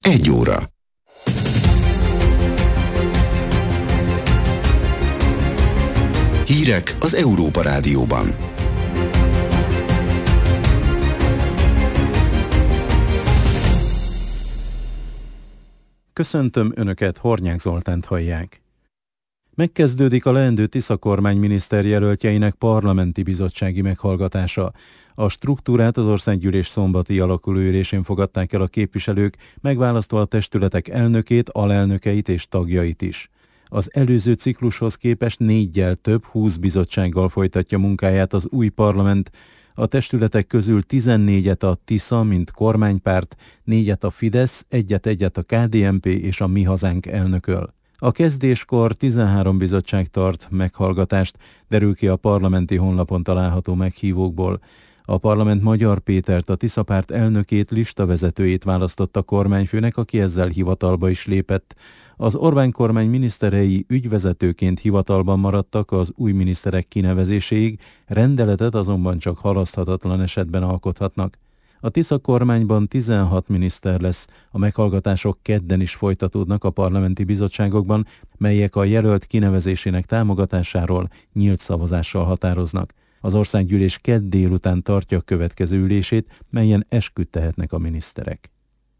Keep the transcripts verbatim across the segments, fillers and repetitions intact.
Egy óra. Hírek az Európa Rádióban. Köszöntöm Önöket, Hornyák Zoltánt hallják. Megkezdődik a leendő Tisza kormány miniszterjelöltjeinek parlamenti bizottsági meghallgatása. A struktúrát az Országgyűlés szombati alakulóülésén fogadták el a képviselők, megválasztva a testületek elnökét, alelnökeit és tagjait is. Az előző ciklushoz képest néggyel több, húsz bizottsággal folytatja munkáját az új parlament. A testületek közül tizennégyet a Tisza, mint kormánypárt, négyet a Fidesz, egyet-egyet a ká dé en pé és a Mi Hazánk elnököl. A kezdéskor tizenhárom bizottság tart meghallgatást, derül ki a parlamenti honlapon található meghívókból. A parlament Magyar Pétert, a Tisza párt elnökét, listavezetőjét választotta kormányfőnek, aki ezzel hivatalba is lépett. Az Orbán kormány miniszterei ügyvezetőként hivatalban maradtak az új miniszterek kinevezéséig, rendeletet azonban csak halaszthatatlan esetben alkothatnak. A Tisza kormányban tizenhat miniszter lesz, a meghallgatások kedden is folytatódnak a parlamenti bizottságokban, melyek a jelölt kinevezésének támogatásáról nyílt szavazással határoznak. Az Országgyűlés kedd délután tartja a következő ülését, melyen esküt tehetnek a miniszterek.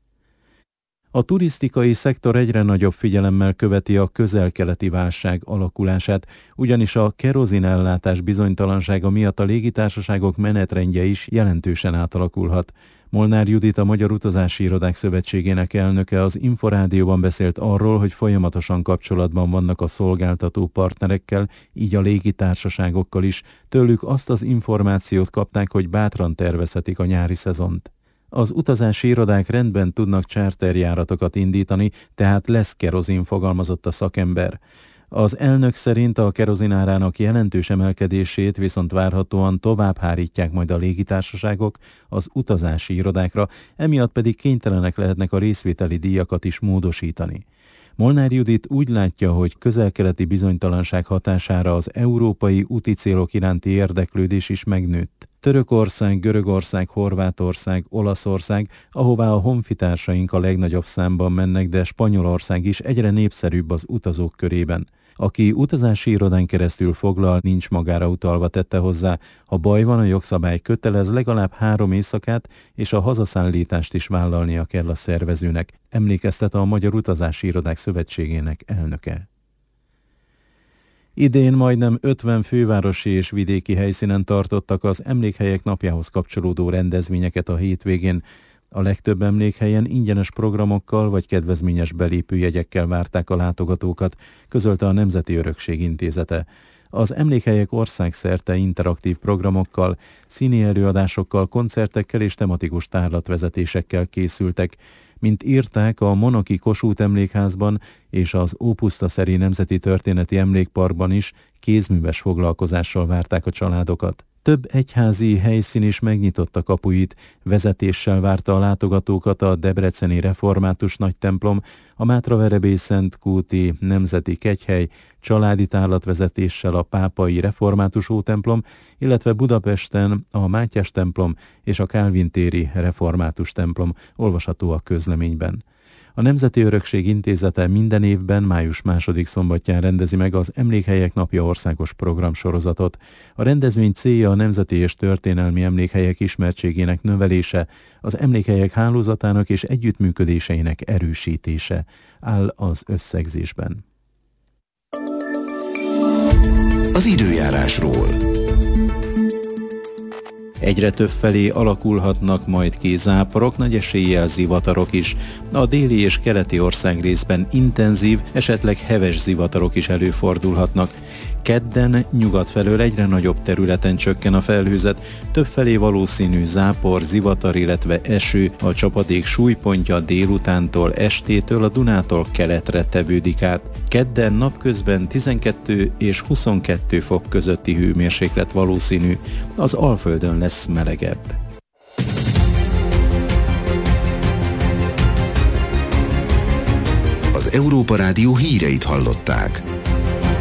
A turisztikai szektor egyre nagyobb figyelemmel követi a közel-keleti válság alakulását, ugyanis a kerozinellátás bizonytalansága miatt a légitársaságok menetrendje is jelentősen átalakulhat. Molnár Judit, a Magyar Utazási Irodák Szövetségének elnöke az Inforádióban beszélt arról, hogy folyamatosan kapcsolatban vannak a szolgáltató partnerekkel, így a légitársaságokkal is. Tőlük azt az információt kapták, hogy bátran tervezhetik a nyári szezont. Az utazási irodák rendben tudnak charterjáratokat indítani, tehát lesz kerozin, fogalmazott a szakember. Az elnök szerint a kerozin árának jelentős emelkedését viszont várhatóan tovább hárítják majd a légitársaságok az utazási irodákra, emiatt pedig kénytelenek lehetnek a részvételi díjakat is módosítani. Molnár Judit úgy látja, hogy közel-keleti bizonytalanság hatására az európai úti célok iránti érdeklődés is megnőtt. Törökország, Görögország, Horvátország, Olaszország, ahová a honfitársaink a legnagyobb számban mennek, de Spanyolország is egyre népszerűbb az utazók körében. Aki utazási irodán keresztül foglal, nincs magára utalva, tette hozzá. Ha baj van, a jogszabály kötelez legalább három éjszakát, és a hazaszállítást is vállalnia kell a szervezőnek, emlékeztet a Magyar Utazási Irodák Szövetségének elnöke. Idén majdnem ötven fővárosi és vidéki helyszínen tartottak az Emlékhelyek Napjához kapcsolódó rendezvényeket a hétvégén. A legtöbb emlékhelyen ingyenes programokkal vagy kedvezményes belépőjegyekkel várták a látogatókat, közölte a Nemzeti Örökség Intézete. Az emlékhelyek országszerte interaktív programokkal, színi előadásokkal, koncertekkel és tematikus tárlatvezetésekkel készültek. Mint írták, a Monoki Kossuth Emlékházban és az Ópusztaszeri Nemzeti Történeti Emlékparkban is kézműves foglalkozással várták a családokat. Több egyházi helyszín is megnyitotta kapuit, vezetéssel várta a látogatókat a debreceni református nagytemplom, a Mátraverebély-Szentkúti Nemzeti Kegyhely, családi tárlatvezetéssel a Pápai Református Ótemplom, illetve Budapesten a Mátyás templom és a Kálvin téri Református templom, olvasható a közleményben. A Nemzeti Örökség Intézete minden évben május második szombatján rendezi meg az Emlékhelyek Napja országos programsorozatot. A rendezvény célja a nemzeti és történelmi emlékhelyek ismertségének növelése, az emlékhelyek hálózatának és együttműködéseinek erősítése, áll az összegzésben. Az időjárásról. Egyre több felé alakulhatnak majd ki záporok, nagy eséllyel zivatarok is. A déli és keleti országrészben intenzív, esetleg heves zivatarok is előfordulhatnak. Kedden nyugat felől egyre nagyobb területen csökken a felhőzet, többfelé valószínű zápor, zivatar, illetve eső, a csapadék súlypontja délutántól, estétől a Dunától keletre tevődik át. Kedden napközben tizenkettő és huszonkettő fok közötti hőmérséklet valószínű, az Alföldön lesz melegebb. Az Európa Rádió híreit hallották.